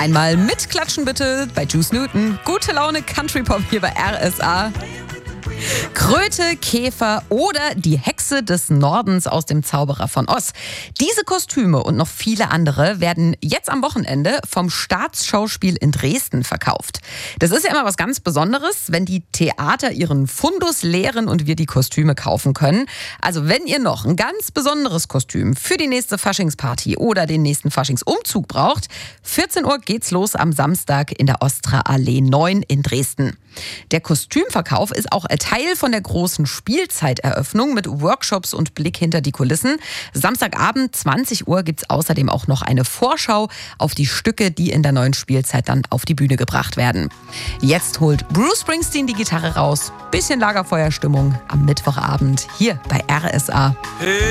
Einmal mitklatschen bitte bei Juice Newton. Gute Laune Country Pop hier bei RSA. Kröte, Käfer oder die Hexe des Nordens aus dem Zauberer von Oz. Diese Kostüme und noch viele andere werden jetzt am Wochenende vom Staatsschauspiel in Dresden verkauft. Das ist ja immer was ganz Besonderes, wenn die Theater ihren Fundus leeren und wir die Kostüme kaufen können. Also wenn ihr noch ein ganz besonderes Kostüm für die nächste Faschingsparty oder den nächsten Faschingsumzug braucht, 14 Uhr geht's los am Samstag in der Ostra Allee 9 in Dresden. Der Kostümverkauf ist auch Teil von der großen Spielzeiteröffnung mit Workshops und Blick hinter die Kulissen. Samstagabend 20 Uhr gibt es außerdem auch noch eine Vorschau auf die Stücke, die in der neuen Spielzeit dann auf die Bühne gebracht werden. Jetzt holt Bruce Springsteen die Gitarre raus. Bisschen Lagerfeuerstimmung am Mittwochabend hier bei RSA.